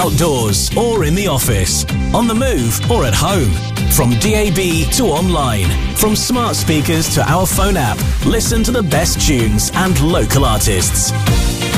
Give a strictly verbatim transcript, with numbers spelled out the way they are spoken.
outdoors or in the office, on the move or at home. From D A B to online, from smart speakers to our phone app, listen to the best tunes and local artists.